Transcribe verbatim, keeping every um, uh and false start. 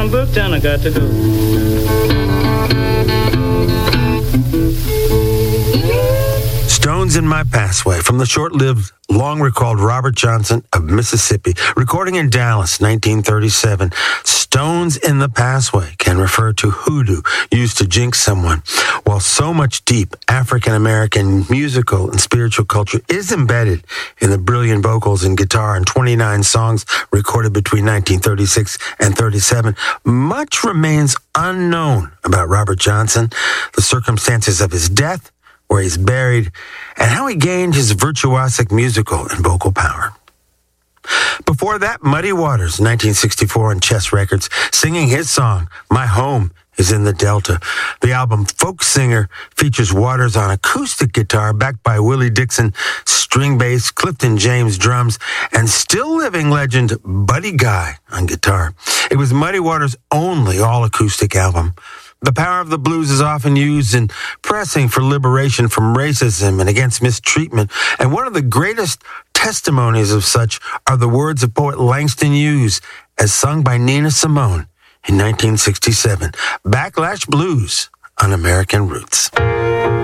I'm booked and I got to go. Stones in My Passway from the short-lived, long-recalled Robert Johnson of Mississippi, recording in Dallas, nineteen thirty-seven. Stones in the Passway can refer to hoodoo used to jinx someone, while so much deep African-American musical and spiritual culture is embedded in the brilliant vocals and guitar and twenty-nine songs recorded between nineteen thirty-six and thirty-seven. Much remains unknown about Robert Johnson, the circumstances of his death, where he's buried, and how he gained his virtuosic musical and vocal power. Before that, Muddy Waters, nineteen sixty-four on Chess Records, singing his song, My Home is in the Delta. The album Folk Singer features Waters on acoustic guitar, backed by Willie Dixon, string bass, Clifton James drums, and still living legend Buddy Guy on guitar. It was Muddy Waters' only all-acoustic album. The power of the blues is often used in pressing for liberation from racism and against mistreatment, and one of the greatest testimonies of such are the words of poet Langston Hughes, as sung by Nina Simone in nineteen sixty-seven, Backlash Blues on American Roots.